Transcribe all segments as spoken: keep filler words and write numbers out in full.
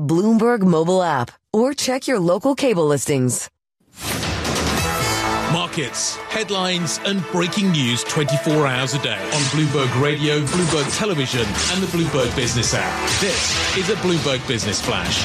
Bloomberg mobile app or check your local cable listings. Markets, headlines and breaking news twenty-four hours a day on Bloomberg Radio, Bloomberg Television and the Bloomberg Business app. This is a Bloomberg Business Flash.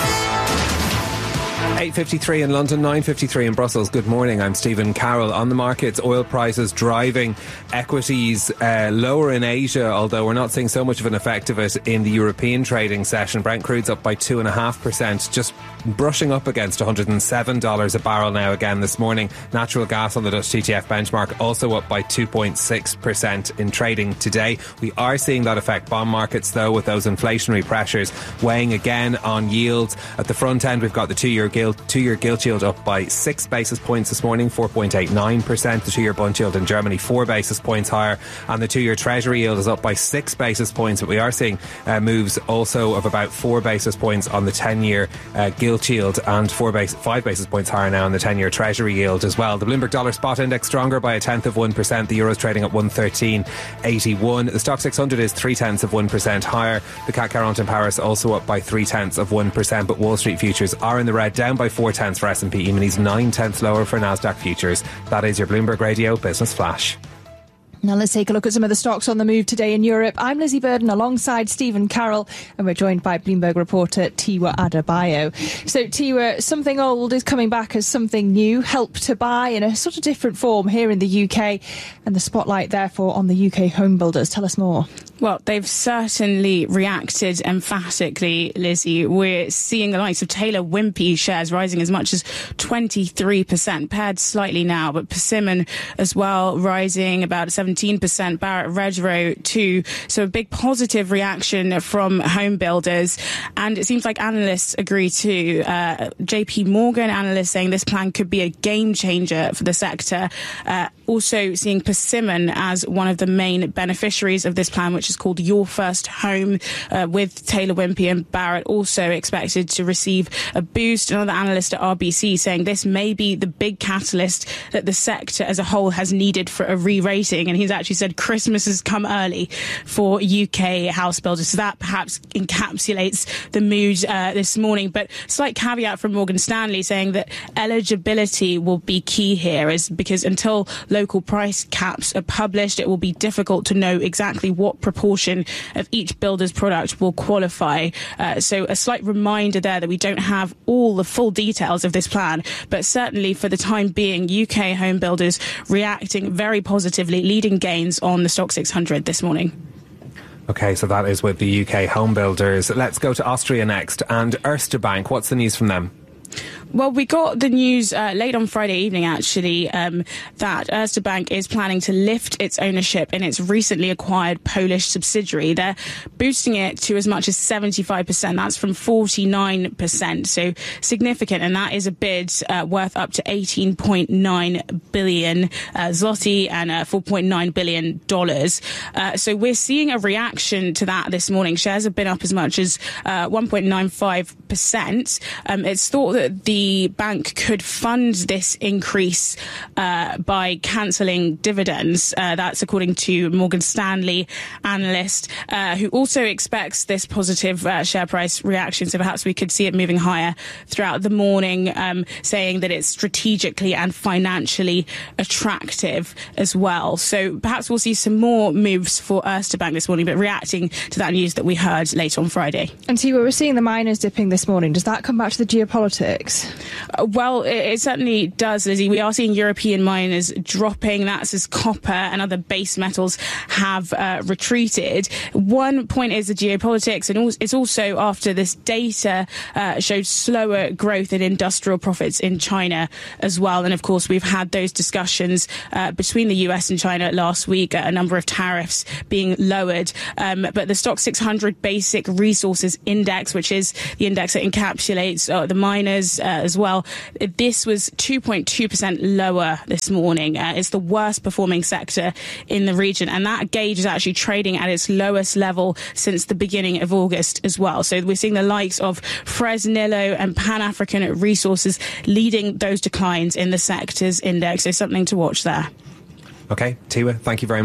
eight fifty-three in London, nine fifty-three in Brussels. Good morning, I'm Stephen Carroll. On the markets, oil prices driving equities uh, lower in Asia, although we're not seeing so much of an effect of it in the European trading session. Brent crude's up by two point five percent, just brushing up against one hundred seven dollars a barrel now again this morning. Natural gas on the Dutch T T F benchmark also up by two point six percent in trading today. We are seeing that affect bond markets though, with those inflationary pressures weighing again on yields. At the front end, we've got the two-year gilt Two-year gilt yield up by six basis points this morning, four point eight nine percent. The two-year bond yield in Germany, four basis points higher. And the two-year treasury yield is up by six basis points. But we are seeing uh, moves also of about four basis points on the ten-year uh, gilt yield and four base, five basis points higher now on the ten-year treasury yield as well. The Bloomberg Dollar Spot Index stronger by a tenth of one percent. The Euro's trading at one thirteen eighty-one. The Stock six hundred is three tenths of one percent higher. The C A C quarante in Paris also up by three tenths of one percent. But Wall Street futures are in the red, down by four tenths for S and P. E-minis nine tenths lower for Nasdaq futures. That is your Bloomberg Radio Business Flash. Now let's take a look at some of the stocks on the move today in Europe. I'm Lizzie Burden alongside Stephen Carroll, and we're joined by Bloomberg reporter Tiwa Adebayo. So Tiwa, something old is coming back as something new. Help to Buy in a sort of different form here in the U K, and the spotlight therefore on the U K home builders. Tell us more. Well, they've certainly reacted emphatically, Lizzie. We're seeing the likes of Taylor Wimpey shares rising as much as twenty-three percent, paired slightly now, but Persimmon as well rising about seventeen percent, Barratt Redrow too. So a big positive reaction from home builders. And it seems like analysts agree too. Uh, J P Morgan analysts saying this plan could be a game changer for the sector. Uh, also seeing Persimmon as one of the main beneficiaries of this plan, which is called Your First Home, uh, with Taylor Wimpey and Barratt also expected to receive a boost. Another analyst at R B C saying this may be the big catalyst that the sector as a whole has needed for a re-rating. And he's actually said Christmas has come early for U K house builders. So that perhaps encapsulates the mood uh, this morning. But slight caveat from Morgan Stanley saying that eligibility will be key here, is because until local price caps are published, it will be difficult to know exactly what proportion of each builder's product will qualify. Uh, so a slight reminder there that we don't have all the full details of this plan, but certainly for the time being, U K home builders reacting very positively, leading gains on the Stock six hundred this morning. OK, so that is with the U K home builders. Let's go to Austria next. And Erste Bank, what's the news from them? Well, we got the news uh, late on Friday evening, actually, um, that Erste Bank is planning to lift its ownership in its recently acquired Polish subsidiary. They're boosting it to as much as seventy-five percent. That's from forty-nine percent. So significant. And that is a bid uh, worth up to eighteen point nine billion uh, zloty and uh, four point nine billion dollars. Uh, so we're seeing a reaction to that this morning. Shares have been up as much as uh, one point nine five percent. Um, it's thought that the The bank could fund this increase uh, by cancelling dividends. Uh, that's according to Morgan Stanley analyst, uh, who also expects this positive uh, share price reaction. So perhaps we could see it moving higher throughout the morning, um, saying that it's strategically and financially attractive as well. So perhaps we'll see some more moves for Erste Bank this morning, but reacting to that news that we heard late on Friday. And T, we're seeing the miners dipping this morning. Does that come back to the geopolitics? Uh, well, it, it certainly does, Lizzie. We are seeing European miners dropping. That's as copper and other base metals have uh, retreated. One point is the geopolitics, and also, it's also after this data uh, showed slower growth in industrial profits in China as well. And of course, we've had those discussions uh, between the U S and China last week, uh, a number of tariffs being lowered. Um, but the Stock six hundred Basic Resources Index, which is the index that encapsulates uh, the miners uh, as well, this was two point two percent lower this morning. Uh, it's the worst performing sector in the region, and that gauge is actually trading at its lowest level since the beginning of August as well. So we're seeing the likes of Fresnillo and Pan African Resources leading those declines in the sector's index. So something to watch there. OK, Tiwa, thank you very much.